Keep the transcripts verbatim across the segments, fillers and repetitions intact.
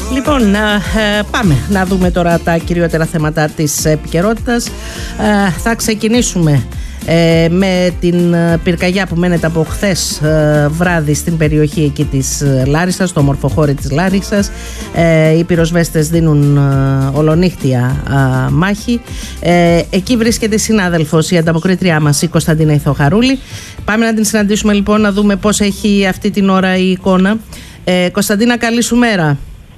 Λοιπόν, ε, πάμε να δούμε τώρα τα κυριότερα θέματα της επικαιρότητας. Ε, θα ξεκινήσουμε ε, με την πυρκαγιά που μένεται από χθες ε, βράδυ στην περιοχή εκεί της Λάρισσας, στο ομορφοχώρι της Λάρισσας. Ε, οι πυροσβέστες δίνουν ε, ολονύχτια ε, μάχη. Ε, εκεί βρίσκεται η συνάδελφος, η ανταποκρίτριά μας, η Κωνσταντίνα Ηθοχαρούλη. Πάμε να την συναντήσουμε λοιπόν, να δούμε πώς έχει αυτή την ώρα η εικόνα. Ε, Κωνσταντίνα, καλή σου μέρα.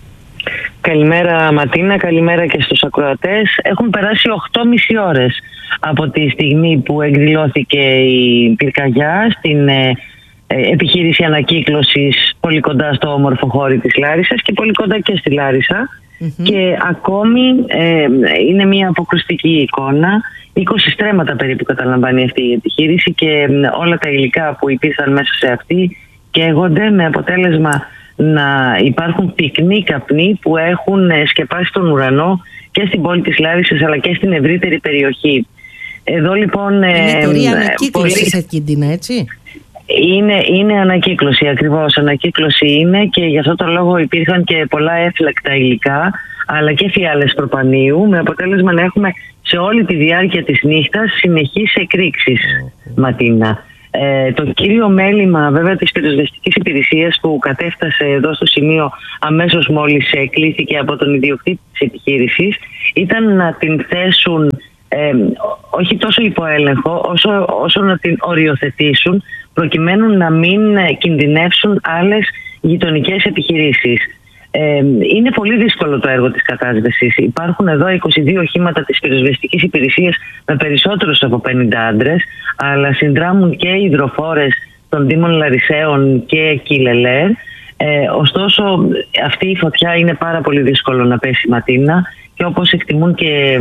Καλημέρα Ματίνα, καλημέρα και στους ακροατές. Έχουν περάσει οκτώ και μισή ώρες από τη στιγμή που εκδηλώθηκε η πυρκαγιά στην ε, επιχείρηση ανακύκλωσης πολύ κοντά στο όμορφο χώρι της Λάρισσας και πολύ κοντά και στη Λάρισα. Mm-hmm. Και ακόμη ε, είναι μια αποκρουστική εικόνα. είκοσι στρέμματα περίπου καταλαμβάνει αυτή η επιχείρηση και ε, όλα τα υλικά που υπήρχαν μέσα σε αυτή καίγονται, με αποτέλεσμα να υπάρχουν πυκνοί καπνοί που έχουν σκεπάσει τον ουρανό και στην πόλη της Λάρισσας αλλά και στην ευρύτερη περιοχή. Εδώ λοιπόν... Είναι εταιρεία ανακύκλωσης Ακίντινα, έτσι? Είναι, είναι ανακύκλωση, ακριβώς ανακύκλωση είναι, και γι' αυτό το λόγο υπήρχαν και πολλά έφλεκτα υλικά αλλά και φιάλες προπανίου, με αποτέλεσμα να έχουμε σε όλη τη διάρκεια της νύχτας συνεχείς εκρήξεις, Ματίνα. Ε, το κύριο μέλημα βέβαια της πυροσβεστικής υπηρεσίας που κατέφτασε εδώ στο σημείο αμέσως μόλις κλήθηκε από τον ιδιοκτήτη της επιχείρησης ήταν να την θέσουν ε, όχι τόσο υπό έλεγχο όσο, όσο να την οριοθετήσουν προκειμένου να μην κινδυνεύσουν άλλες γειτονικές επιχειρήσεις. Ε, είναι πολύ δύσκολο το έργο της κατάσβεσης. Υπάρχουν εδώ είκοσι δύο οχήματα της πυροσβεστικής υπηρεσίας με περισσότερους από πενήντα άντρες, αλλά συνδράμουν και υδροφόρες των Δήμων Λαρισαίων και Κιλελέρ. Ε, ωστόσο αυτή η φωτιά είναι πάρα πολύ δύσκολο να πέσει, Ματίνα, και όπως εκτιμούν και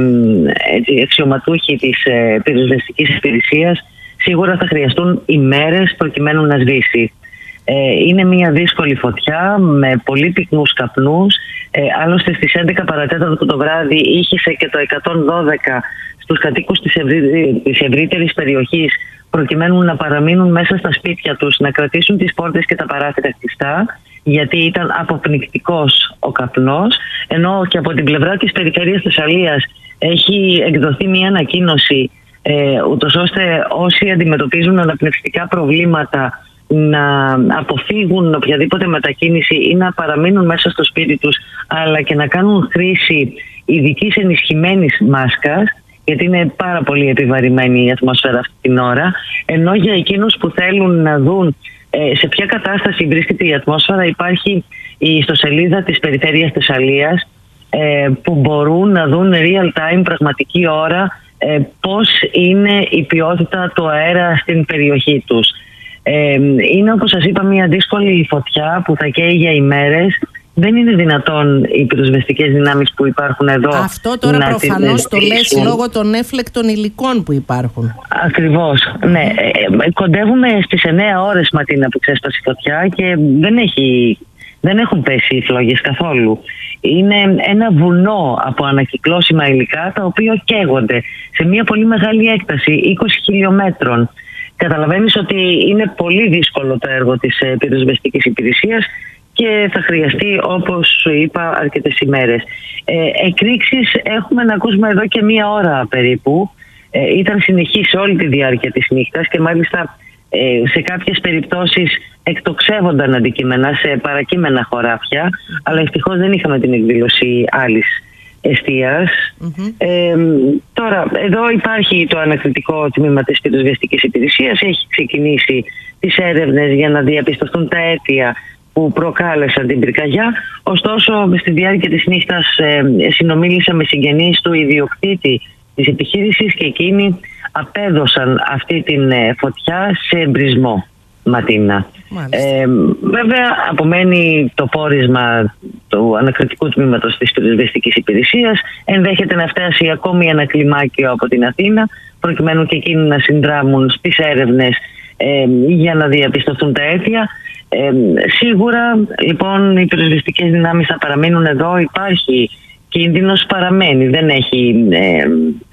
ε, αξιωματούχοι της ε, πυροσβεστικής υπηρεσίας, σίγουρα θα χρειαστούν ημέρες προκειμένου να σβήσει. Είναι μια δύσκολη φωτιά με πολύ πυκνούς καπνούς. Ε, άλλωστε στις έντεκα παρατέταρτο το βράδυ ήχησε και το εκατόν δώδεκα στους κατοίκους της, ευρύ, της ευρύτερης περιοχής προκειμένου να παραμείνουν μέσα στα σπίτια τους, να κρατήσουν τις πόρτες και τα παράθυρα κλειστά, γιατί ήταν αποπνικτικός ο καπνός. Ενώ και από την πλευρά της περιφέρειας Θεσσαλίας έχει εκδοθεί μια ανακοίνωση ε, ούτως ώστε όσοι αντιμετωπίζουν αναπνευστικά προβλήματα να αποφύγουν οποιαδήποτε μετακίνηση ή να παραμείνουν μέσα στο σπίτι τους, αλλά και να κάνουν χρήση ειδικής ενισχυμένης μάσκας, γιατί είναι πάρα πολύ επιβαρημένη η ατμόσφαιρα αυτή την ώρα. Ενώ για εκείνους που θέλουν να δουν ε, σε ποια κατάσταση βρίσκεται η ατμόσφαιρα, υπάρχει η ιστοσελίδα της Περιφέρειας Θεσσαλίας ε, που μπορούν να δουν real time, πραγματική ώρα, ε, πώς είναι η ποιότητα του αέρα στην περιοχή τους. Ε, είναι, όπως σας είπα, μια δύσκολη φωτιά που θα καίει για ημέρες. Δεν είναι δυνατόν οι πυροσβεστικές δυνάμεις που υπάρχουν εδώ. Αυτό τώρα προφανώς το λες λόγω των έφλεκτων υλικών που υπάρχουν. Ακριβώς, ναι. Ε, κοντεύουμε στις εννέα ώρες, Ματίνα, που ξέσπασε η φωτιά και δεν, έχει, δεν έχουν πέσει οι φλόγες καθόλου. Είναι ένα βουνό από ανακυκλώσιμα υλικά τα οποία καίγονται σε μια πολύ μεγάλη έκταση είκοσι χιλιόμετρων. Καταλαβαίνεις ότι είναι πολύ δύσκολο το έργο της πυροσβεστικής υπηρεσίας και θα χρειαστεί, όπως σου είπα, αρκετές ημέρες. Ε, εκρήξεις έχουμε να ακούσουμε εδώ και μία ώρα περίπου. Ε, ήταν συνεχής σε όλη τη διάρκεια της νύχτας και μάλιστα ε, σε κάποιες περιπτώσεις εκτοξεύονταν αντικείμενα σε παρακείμενα χωράφια, αλλά ευτυχώς δεν είχαμε την εκδήλωση άλλης εστίας. Mm-hmm. Ε, τώρα, εδώ υπάρχει το ανακριτικό τμήμα της πυροσβεστικής υπηρεσίας. Έχει ξεκινήσει τις έρευνες για να διαπιστωθούν τα αίτια που προκάλεσαν την πυρκαγιά. Ωστόσο, στη διάρκεια της νύχτας ε, συνομίλησα με συγγενείς του ιδιοκτήτη της επιχείρησης και εκείνοι απέδωσαν αυτή την ε, φωτιά σε εμπρισμό, Ματίνα. Ε, βέβαια απομένει το πόρισμα του ανακριτικού τμήματος της πυροσβεστικής υπηρεσίας. Ενδέχεται να φτάσει ακόμη ένα κλιμάκιο από την Αθήνα προκειμένου και εκείνοι να συνδράμουν στις έρευνες ε, για να διαπιστωθούν τα αίτια. Ε, σίγουρα λοιπόν οι πυροσβεστικές δυνάμεις θα παραμείνουν εδώ. Υπάρχει κίνδυνος, παραμένει, δεν έχει, ε,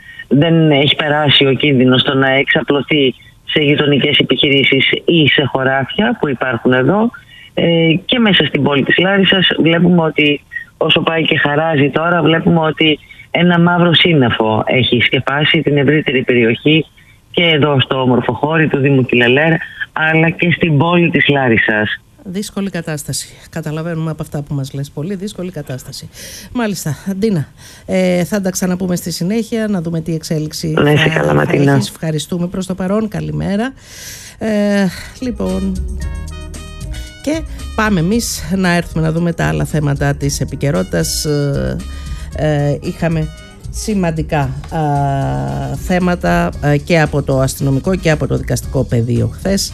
δεν έχει περάσει ο κίνδυνος στο να εξαπλωθεί σε γειτονικές επιχειρήσεις ή σε χωράφια που υπάρχουν εδώ. Ε, και μέσα στην πόλη της Λάρισσας βλέπουμε ότι όσο πάει και χαράζει τώρα, βλέπουμε ότι ένα μαύρο σύννεφο έχει σκεπάσει την ευρύτερη περιοχή και εδώ στο όμορφο χώρι του Δήμου Κυλαλέρ, αλλά και στην πόλη της Λάρισσας. Δύσκολη κατάσταση. Καταλαβαίνουμε από αυτά που μας λες. Πολύ δύσκολη κατάσταση. Μάλιστα. Ντίνα, ε, θα τα ξαναπούμε στη συνέχεια, να δούμε τι εξέλιξη ναι, θα, καλά, θα έχεις. Ευχαριστούμε προς το παρόν. Καλημέρα. Ε, λοιπόν... Και πάμε εμείς να έρθουμε να δούμε τα άλλα θέματα της επικαιρότητας. Ε, ε, είχαμε σημαντικά α, θέματα α, και από το αστυνομικό και από το δικαστικό πεδίο χθες.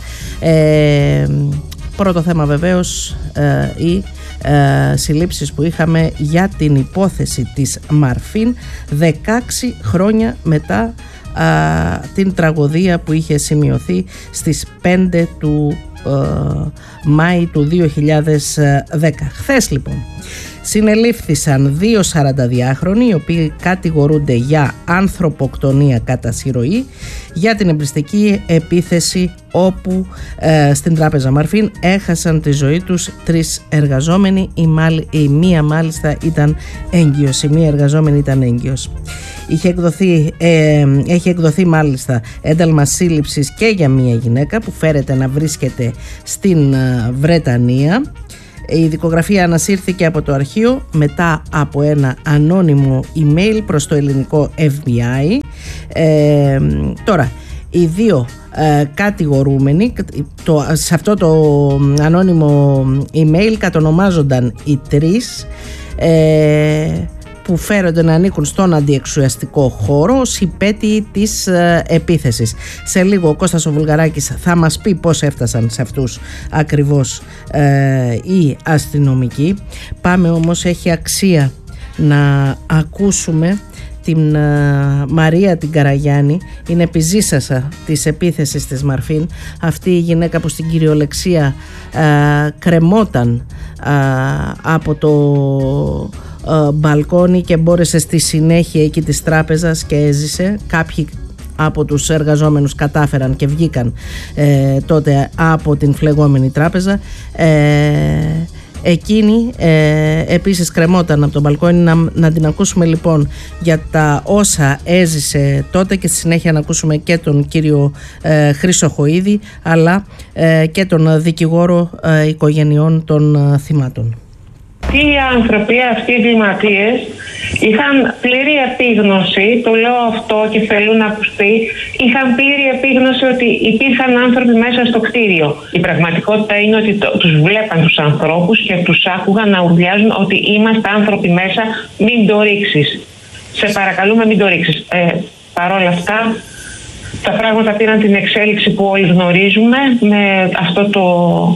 Ε, πρώτο θέμα βεβαίως ε, οι ε, συλλήψεις που είχαμε για την υπόθεση της Μαρφίν δεκαέξι χρόνια μετά α, την τραγωδία που είχε σημειωθεί στις πέντε του ε, Μάη του δύο χιλιάδες δέκα. Χθες λοιπόν συνελήφθησαν δύο σαρανταδυάχρονοι οι οποίοι κατηγορούνται για ανθρωποκτονία κατά συρροή για την εμπριστική επίθεση όπου ε, στην τράπεζα Μαρφίν έχασαν τη ζωή τους τρεις εργαζόμενοι. Η, μάλ, η μία μάλιστα ήταν έγκυος, η μία εργαζόμενη ήταν έγκυος. Είχε εκδοθεί, ε, έχει εκδοθεί μάλιστα ένταλμα σύλληψης και για μία γυναίκα που φέρεται να βρίσκεται στην ε, Βρετανία. Η δικογραφία ανασύρθηκε από το αρχείο μετά από ένα ανώνυμο email προς το ελληνικό εφ μπι άι. Ε, τώρα, οι δύο ε, κατηγορούμενοι, το, σε αυτό το ανώνυμο email κατονομάζονταν οι τρεις ε, που φέρονται να ανήκουν στον αντιεξουσιαστικό χώρο ως υπέτειοι της ε, επίθεσης. Σε λίγο ο Κώστας ο Βουλγαράκης θα μας πει πώς έφτασαν σε αυτούς ακριβώς ε, οι αστυνομικοί. Πάμε όμως, έχει αξία να ακούσουμε την uh, Μαρία την Καραγιάννη, είναι επιζήσασα της επίθεσης της Μαρφίν, αυτή η γυναίκα που στην κυριολεξία uh, κρεμόταν uh, από το uh, μπαλκόνι και μπόρεσε στη συνέχεια εκεί της τράπεζας και έζησε. Κάποιοι από τους εργαζόμενους κατάφεραν και βγήκαν ε, τότε από την φλεγόμενη τράπεζα. ε, Εκείνη ε, επίσης κρεμόταν από τον μπαλκόνι. Να, να την ακούσουμε λοιπόν για τα όσα έζησε τότε και στη συνέχεια να ακούσουμε και τον κύριο ε, Χρήσο Χοΐδη αλλά ε, και τον δικηγόρο ε, οικογενειών των ε, θυμάτων. Αυτοί οι άνθρωποι, αυτοί οι εγκληματίες είχαν πλήρη επίγνωση, το λέω αυτό και θέλω να ακουστεί, είχαν πλήρη επίγνωση ότι υπήρχαν άνθρωποι μέσα στο κτίριο. Η πραγματικότητα είναι ότι το, τους βλέπαν τους ανθρώπους και τους άκουγαν να ουρλιάζουν ότι είμαστε άνθρωποι μέσα, μην το ρίξεις. Σε παρακαλούμε, μην το ρίξεις. Ε, Παρ' όλα αυτά, τα πράγματα πήραν την εξέλιξη που όλοι γνωρίζουμε με αυτό το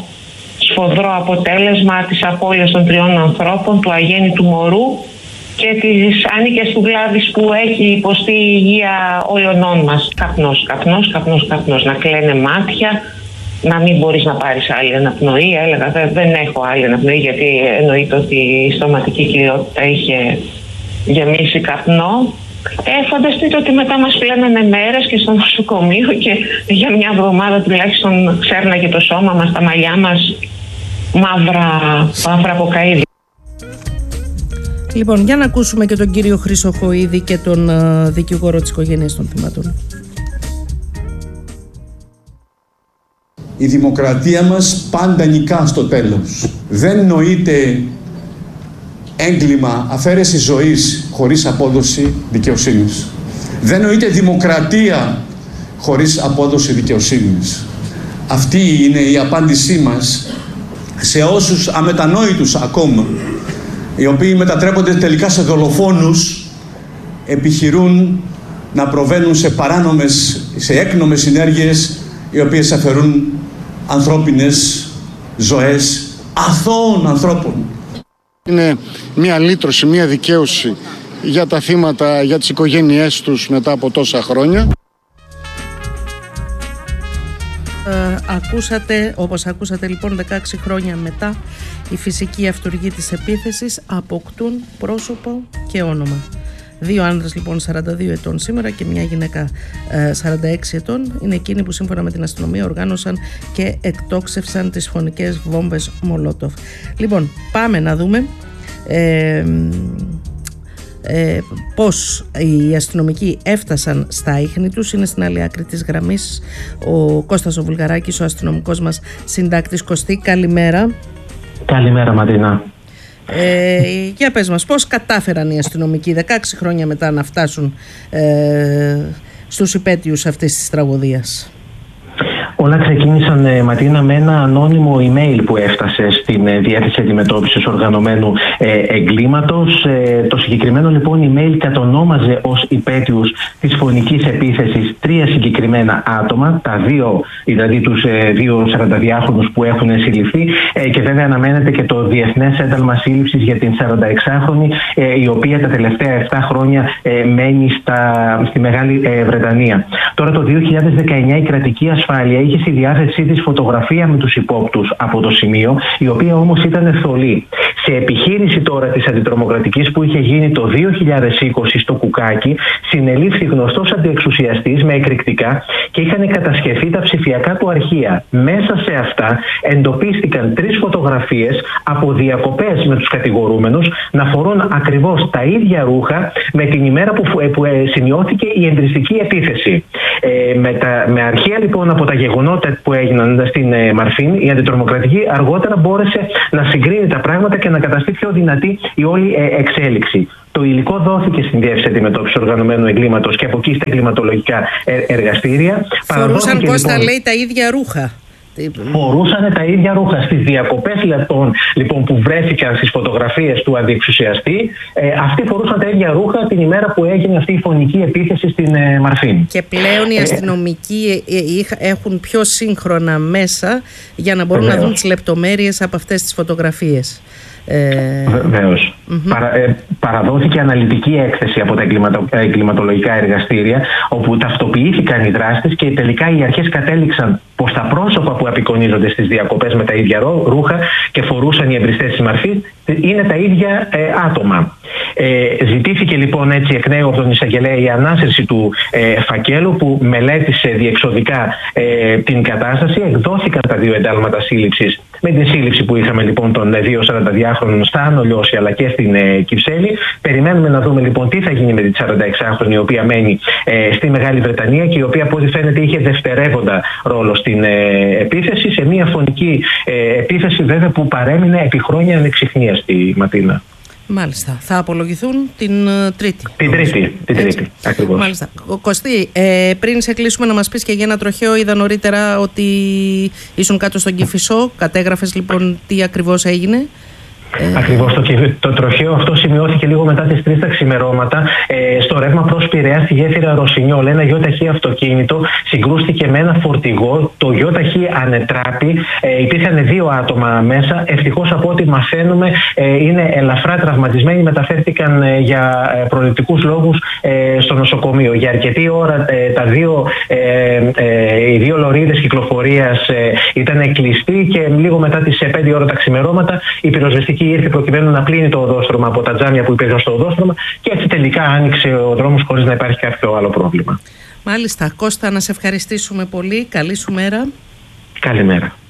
σφοδρό αποτέλεσμα της απώλειας των τριών ανθρώπων, του αγέννητου μωρού και τις ανίκες του Γλάδης που έχει υποστεί η υγεία όλων μας. Καπνός, καπνός, καπνός, καπνός. Να κλαίνε μάτια, να μην μπορείς να πάρεις άλλη αναπνοή. Έλεγα δεν έχω άλλη αναπνοή γιατί εννοείται ότι η στοματική κυριότητα είχε γεμίσει καπνό. Ε, φανταστείτε ότι μετά μας πλένανε μέρες και στο νοσοκομείο και για μια εβδομάδα τουλάχιστον ξέρναγε το σώμα μας, τα μαλλιά μας μαύρα, μαύρα από καΐδι. Λοιπόν, για να ακούσουμε και τον κύριο Χρήσο Χοΐδη και τον uh, δικηγόρο της οικογένειας των θυμάτων. Η δημοκρατία μας πάντα νικά στο τέλος. Δεν νοείται έγκλημα αφαίρεση ζωής χωρίς απόδοση δικαιοσύνης. Δεν νοείται δημοκρατία χωρίς απόδοση δικαιοσύνης. Αυτή είναι η απάντησή μας σε όσους αμετανόητους ακόμα, οι οποίοι μετατρέπονται τελικά σε δολοφόνους, επιχειρούν να προβαίνουν σε παράνομες, σε έκνομες συνέργειες, οι οποίες αφαιρούν ανθρώπινες ζωές αθώων ανθρώπων. Είναι μια λύτρωση, μια δικαίωση για τα θύματα, για τις οικογένειές τους μετά από τόσα χρόνια. Ε, ακούσατε, όπως ακούσατε λοιπόν, δεκαέξι χρόνια μετά οι φυσικοί αυτούργοι της επίθεσης αποκτούν πρόσωπο και όνομα. Δύο άνδρες λοιπόν σαράντα δύο ετών σήμερα και μια γυναίκα ε, σαράντα έξι ετών είναι εκείνοι που σύμφωνα με την αστυνομία οργάνωσαν και εκτόξευσαν τις φωνικές βόμβες Μολότοφ. Λοιπόν, πάμε να δούμε ε, ε, πώς οι αστυνομικοί έφτασαν στα ίχνη τους. Είναι στην άλλη άκρη της γραμμής ο Κώστας ο Βουλγαράκης, ο αστυνομικός μας συντάκτης. Κωστή, καλημέρα. Καλημέρα Μαρίνα. Ε, για πες μας, πώς κατάφεραν οι αστυνομικοί δεκαέξι χρόνια μετά να φτάσουν ε, στους υπέτειους αυτής της τραγωδίας? Όλα ξεκίνησαν, ε, Ματίνα, με ένα ανώνυμο email που έφτασε στην ε, Διεύθυνση Αντιμετώπισης Οργανωμένου ε, Εγκλήματος. Ε, το συγκεκριμένο λοιπόν email κατονόμαζε ως υπέτειους της φωνικής επίθεσης τρία συγκεκριμένα άτομα, τα δύο, δηλαδή τους ε, δύο σαρανταδυάχρονους που έχουν συλληφθεί, ε, και βέβαια αναμένεται και το Διεθνές Ένταλμα Σύλληψης για την σαρανταεξάχρονη, ε, η οποία τα τελευταία επτά χρόνια ε, μένει στα, στη Μεγάλη ε, Βρετανία. Τώρα το δύο χιλιάδες δεκαεννιά η κρατική ασφάλεια είχε στη διάθεσή της φωτογραφία με τους υπόπτους από το σημείο, η οποία όμως ήταν θολή. Σε επιχείρηση τώρα της αντιτρομοκρατικής που είχε γίνει το δύο χιλιάδες είκοσι στο Κουκάκι, συνελήφθη γνωστός αντιεξουσιαστής με εκρηκτικά και είχαν κατασχεθεί τα ψηφιακά του αρχεία. Μέσα σε αυτά εντοπίστηκαν τρεις φωτογραφίες από διακοπές με τους κατηγορούμενους να φορούν ακριβώς τα ίδια ρούχα με την ημέρα που, που σημειώθηκε η εντριστική επίθεση. Ε, με, τα, με αρχεία λοιπόν από τα γεγονότα που έγιναν στην ε, Μαρφίν, η αντιτρομοκρατική αργότερα μπόρεσε να συγκρίνει τα πράγματα και να καταστεί πιο δυνατή η όλη ε, εξέλιξη. Το υλικό δόθηκε στην Διεύθυνση Αντιμετώπισης Οργανωμένου Εγκλήματος και από εκεί στα εγκληματολογικά ε, εργαστήρια. Φορούσαν, Κώστα, λοιπόν, λέει, τα ίδια ρούχα. Φορούσαν τα ίδια ρούχα. Στις διακοπές λοιπόν, λοιπόν, που βρέθηκαν στις φωτογραφίες του αντιεξουσιαστή, ε, αυτοί φορούσαν τα ίδια ρούχα την ημέρα που έγινε αυτή η φωνική επίθεση στην ε, Μαρφίν. Και πλέον οι αστυνομικοί ε, ε, έχουν πιο σύγχρονα μέσα για να μπορούν Βεβαίως. να δουν τις λεπτομέρειες από αυτές τις φωτογραφίες. Ε... Βεβαίως. Mm-hmm. Παρα, ε, παραδόθηκε αναλυτική έκθεση από τα εγκληματο, εγκληματολογικά εργαστήρια, όπου ταυτοποιήθηκαν οι δράστες και τελικά οι αρχές κατέληξαν πως τα πρόσωπα που απεικονίζονται στις διακοπές με τα ίδια ρούχα και φορούσαν οι εμπριστές της Μαρφής είναι τα ίδια ε, άτομα. Ε, ζητήθηκε λοιπόν έτσι εκ νέου από τον εισαγγελέα η ανάσυρση του ε, φακέλου, που μελέτησε διεξοδικά ε, την κατάσταση. Εκδόθηκαν τα δύο εντάλματα σύλληψης, με την σύλληψη που είχαμε λοιπόν των δύο σαρανταδυάχρονων στα Άνω Λιώση αλλά και στην ε, Κυψέλη. Περιμένουμε να δούμε λοιπόν τι θα γίνει με τη σαρανταεξάχρονη, η οποία μένει ε, στη Μεγάλη Βρετανία και η οποία από ό,τι φαίνεται είχε δευτερεύοντα ρόλο στην ε, επίθεση, σε μια φωνική ε, επίθεση βέβαια που παρέμεινε επί χρόνια ανεξιχνία στη Ματίνα. Μάλιστα. Θα απολογηθούν την uh, Τρίτη. Την Τρίτη, την Τρίτη, ακριβώς. Μάλιστα. Κωστή, ε, πριν σε κλείσουμε να μας πεις και για ένα τροχαίο. Είδα νωρίτερα ότι ήσουν κάτω στον Κηφισό. Κατέγραφες λοιπόν τι ακριβώς έγινε. Ακριβώς, το, το τροχαίο αυτό σημειώθηκε λίγο μετά τις τρεις τα ξημερώματα ε, στο ρεύμα προς Πειραιά στη γέφυρα Ρωσινιόλ. Ένα γιοταχή αυτοκίνητο συγκρούστηκε με ένα φορτηγό. Το γιοταχή ανετράπη. Ε, υπήρχαν δύο άτομα μέσα. Ευτυχώς από ό,τι μαθαίνουμε ε, είναι ελαφρά τραυματισμένοι. Μεταφέρθηκαν ε, για προληπτικούς λόγους ε, στο νοσοκομείο. Για αρκετή ώρα ε, τα δύο, ε, ε, οι δύο λωρίδες κυκλοφορίας ε, ήταν κλειστοί και λίγο μετά τις πέντε ώρα τα ξημερώματα η πυροσβεστική ήρθε προκειμένου να πλύνει το οδόστρωμα από τα τζάμια που υπήρχαν στο οδόστρωμα και έτσι τελικά άνοιξε ο δρόμος χωρίς να υπάρχει κάποιο άλλο πρόβλημα. Μάλιστα. Κώστα, να σε ευχαριστήσουμε πολύ. Καλή σου μέρα. Καλημέρα.